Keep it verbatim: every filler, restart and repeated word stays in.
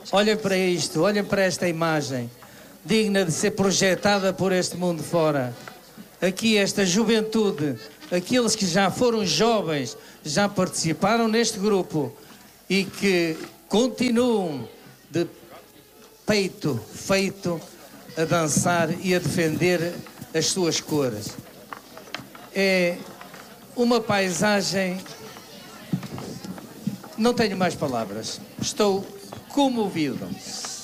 Olhem para isto, olhem para esta imagem, digna de ser projetada por este mundo fora. Aqui esta juventude, aqueles que já foram jovens, já participaram neste grupo e que continuam de peito feito a dançar e a defender as suas cores. É uma paisagem... Não tenho mais palavras. Estou comovido.